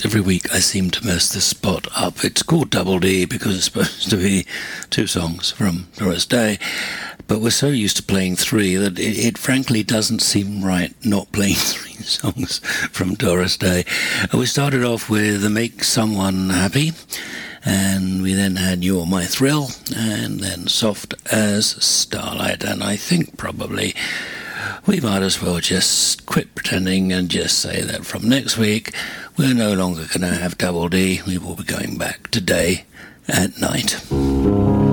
Every week I seem to mess this spot up. It's called Double D because it's supposed to be 2 songs from Doris Day, but we're so used to playing 3 that it frankly doesn't seem right not playing 3 songs from Doris Day. We started off with Make Someone Happy, and we then had You're My Thrill, and then Soft as Starlight, and I think probably we might as well just quit pretending and just say that from next week we're no longer going to have Double D. We will be going back to Day at Night.